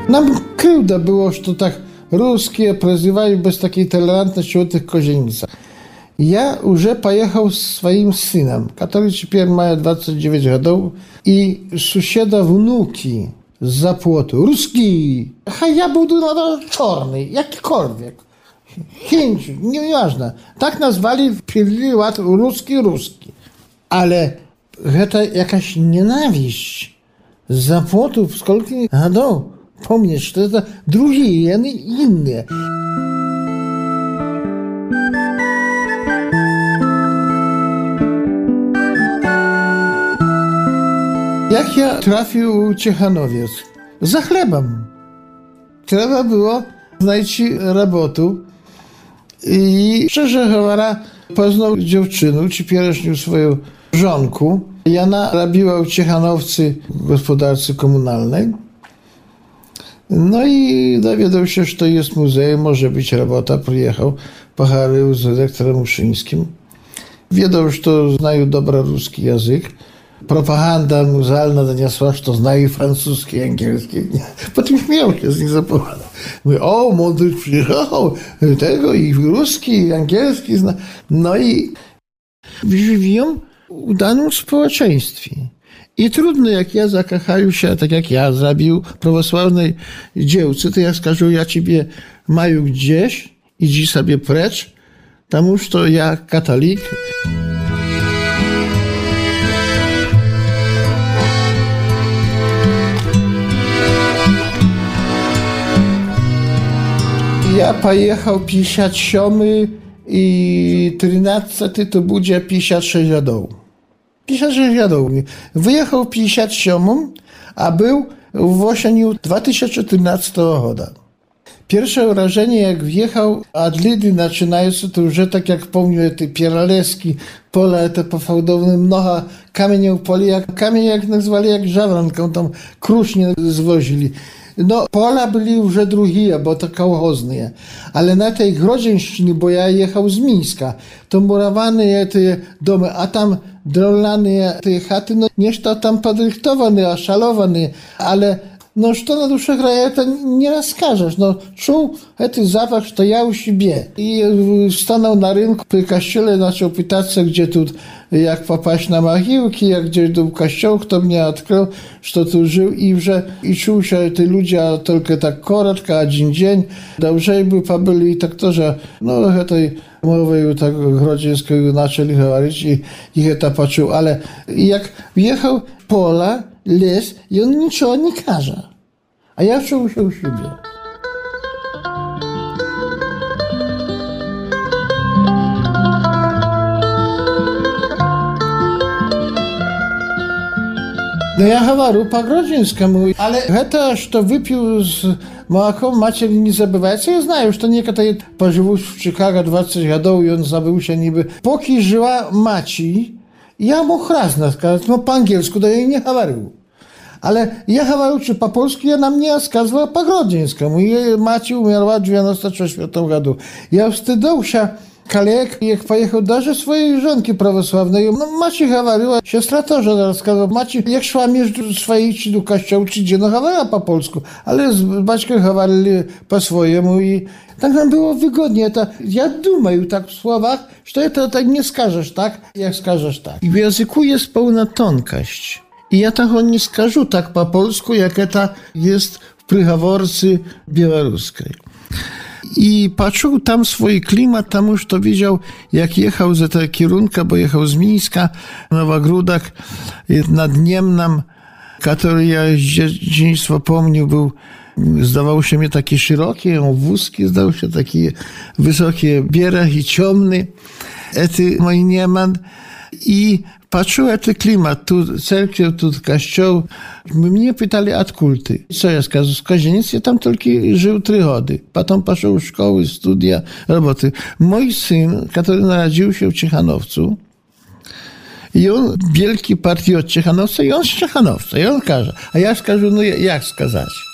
Нам крыўда было, што так рускія прозывалі без такой толерантности у этих козельницах. Я уже поехал с своим сыном, который теперь мае 29 годов, и суседа внуки з-за плоту, русские. Хай я буду чорный, якіkolwiek. Хінч, неважно. Так назвали, прилили лад русский. Але гэта якась ненависть з-за плоту в сколько годов. Помнишь, что это другие, они инные. Jak ja trafił u Ciechanowiec? Za chlebem. Trzeba było znaleźć robotę. I szczerze mówiąc, poznał dziewczynę, теперешнюю swoją żonkę. I ona robiła u Ciechanowcy w gospodarce komunalnej. No i dowiedział się, że to jest muzeum, może być robota. Przyjechał, pocharił z dyrektorem Uszyńskim. Wiedział, że to znają dobro ruski język. Propaganda muzealna doniosła, że to znają francuski i angielski. Potem śmiał się z nich zapowiadał. Mówi, o, młody przyjechał, tego i ruski, i angielski zna. No i żywią w danym społeczeństwie. I trudno, jak ja zakochаю się, tak jak ja zrobił prawosławnej dziewcy, to ja skażę, ja ciebie maju gdzieś, idź sobie precz, tam już to ja katolik. Ja pojechał 57 i 13 to będzie 56 lat. 56 lat. Wyjechał w 57, a był w jesieniu 2014 roku. Pierwsze wrażenie, jak wjechał, od Lidy zaczynając, to już tak jak pomnę, te pieraleski, pola, te pofałdowne, mnoha kamieni poli, jak kamień jak nazwali, jak żawranką, tam krusznie zwozili. No, pola byli już drugie, bo to kołchozne. Ale na tej Grodzieńszczynie, bo ja jechał z Mińska, to murowane te domy, a tam drewniane te chaty, no nieszto tam podrychtowane, a szalowane, ale no, co na duszę kraja, to nie rozkażesz. No, czuł ten zapach, że to ja u siebie. I stanął na rynku przy kościele, zaczął pytać się, gdzie tu, jak popaść na mogiłki, jak gdzieś był kościół, kto mnie odkrył, że tu żył i czuł się te ludzie tylko tak korotko, a dzień. Dobrze by pobyli i tak to, że no, tej mowy tak grodzieńskiej zaczęli mówić i to poczuł, ale jak wjechał pola, les i on niczego nie każe. A ja czuł się u siebie. No ja mówię po grodzieńskiemu, ale to, że wypił z молоком матери не забывается. Я знаю, что некоторые поживут в Чикаго 20 годов, и он забыл się niby. Поки жила мачи, я мог разно сказать, но по-английски да я не говорил. Ale ja говорю, czy po polsku, ona mnie сказывала po grodzieńskiemu. Jej maci umarła w 1994 году. Ja wstydzał się коллег, jak pojechał даже swojej żonki prawosławnej. No, maci говорила, siostra też rozkazała. Maci, jak szła między swojej czy do kościoła, czy gdzie, no говорила po polsku, ale z baćkiem говорили po swojemu i tak nam było wygodnie. To, ja думаю tak w słowach, że to tak nie skażesz, tak? Jak skażesz, tak. I w języku jest pełna tonkość. I ja tego nie skażę tak po polsku, jak to jest w przygaworce białoruskiej. I patrzył tam swój klimat, tam już to widział, jak jechał z tego kierunku, bo jechał z Mińska, Nowogródek, nad Niemnem, który ja z dzieciństwa pomnił, był, zdawał się mi taki szeroki, wózki, zdał się taki wysoki bierach i ciemny, ety mój Nieman. I patrzył ten klimat, tu cerkiew, tu kościół. Mnie pytali od kulty. Co ja сказал? Z Kozienicy tam tylko żył 3 godziny. Potem poszedł w szkoły, studia, roboty. Mój syn, który narodził się w Ciechanowcu, i on wielki patriot Ciechanowca, i on z Ciechanowca, i on każe. A ja skażę, no jak skazać?